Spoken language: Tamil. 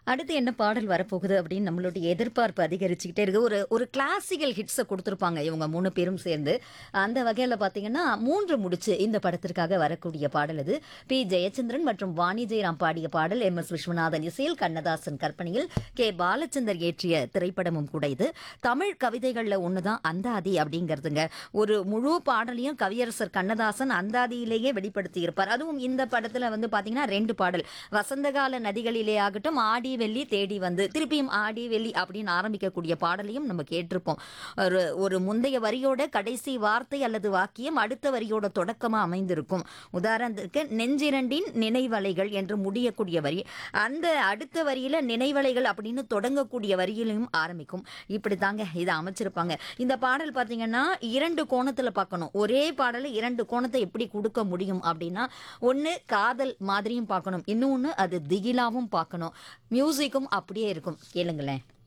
அடுத்து என்ன பாடல் வரப்போகுது அப்படின்னு நம்மளுடைய எதிர்பார்ப்பு அதிகரிச்சுக்கிட்டே இருக்கு. ஒரு ஒரு கிளாசிக்கல் ஹிட்ஸ குடுத்துருப்பாங்க இவங்க 3 பேரும் சேர்ந்து. அந்த வகையில பார்த்தீங்கன்னா, 3 முடிச்சு இந்த படத்திற்காக வரக்கூடிய பாடல் இது. பி. ஜெயச்சந்திரன் மற்றும் வாணி ஜெயராம் பாடிய பாடல். எம்.எஸ். விஸ்வநாதன் இசையில், கண்ணதாசன் கற்பனையில், கே. பாலச்சந்தர் இயற்றிய திரைப்படமும் கூட இது. தமிழ் கவிதைகள்ல ஒண்ணு தான் அந்தாதி அப்படிங்கிறதுங்க. ஒரு முழு பாடலையும் கவியரசர் கண்ணதாசன் அந்தாதியிலேயே வெளிப்படுத்தி இருப்பார். அதுவும் இந்த படத்துல வந்து பார்த்தீங்கன்னா 2 பாடல். வசந்தகால நதிகளிலே ஆகட்டும், ஆடி வெள்ளி தேடி வந்து திருப்பியும் ஆடி வெள்ளி அப்படின்னு ஆரம்பிக்கக்கூடிய பாடலையும் நம்ம கேட்டிருப்போம். ஒரு ஒரு முந்தைய வரியோட கடைசி வார்த்தை அல்லது வாக்கியம் அடுத்த வரியோட தொடக்கமா அமைந்திருக்கும். உதாரணத்துக்கு நெஞ்சிரண்டின் நினைவலைகள் என்று முடியக்கூடிய வரி அந்த அடுத்த வரியில நினைவலைகள் அப்படின்னு தொடங்கக்கூடிய வரியிலும் ஆரம்பிக்கும். இப்படி தாங்க இதை அமைச்சிருப்பாங்க. இந்த பாடல் பார்த்தீங்கன்னா 2 கோணத்துல பார்க்கணும். ஒரே பாடலை 2 கோணத்தை எப்படி கொடுக்க முடியும் அப்படின்னா, ஒன்று காதல் மாதிரியும் பார்க்கணும், இன்னொன்று அது திகிலாவும் பார்க்கணும். மியூசிக்கும் அப்படியே இருக்கும். கேளுங்களேன்.